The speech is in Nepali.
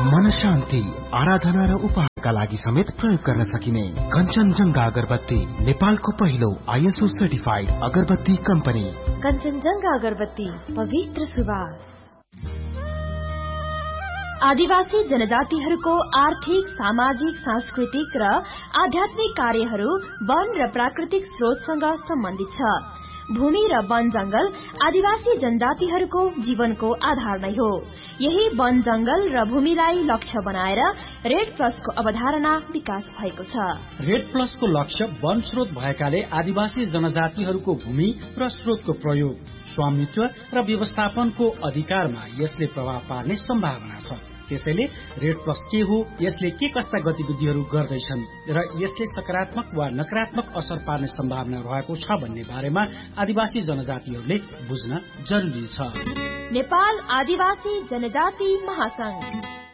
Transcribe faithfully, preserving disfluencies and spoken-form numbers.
मन शान्ति, आराधना र उपहारका लागि समेत प्रयोग गर्न सकिने कञ्चनजङ्घा अगरबत्ती नेपालको पहिलो आइएसओ सर्टिफाइड अगरबत्ती कम्पनी। कञ्चनजङ्घा अगरबत्ती, पवित्र सुवास। आदिवासी जनजातिहरूको आर्थिक, सामाजिक, सांस्कृतिक र आध्यात्मिक कार्यहरू वन र प्राकृतिक स्रोतसँग सम्बन्धित छ। भूमि र वन जंगल आदिवासी जनजातिहरूको जीवनको आधार नै हो। यही वन जंगल र भूमिलाई लक्ष्य बनाएर रेड प्लसको अवधारणा विकास भएको छ। रेड प्लसको लक्ष्य वन स्रोत भएकाले आदिवासी जनजातिहरूको भूमि र स्रोतको प्रयोग, स्वामित्व र व्यवस्थापनको अधिकारमा यसले प्रभाव पार्ने सम्भावना छ। त्यसैले रेड प्लस के हो, यसले के कस्ता गतिविधिहरू गर्दैछन् र यसले सकारात्मक वा नकारात्मक असर पार्ने सम्भावना रहेको छ भन्ने बारेमा आदिवासी जनजातिहरूले बुझ्न जरुरी छ। नेपाल आदिवासी जनजाति महासंघ।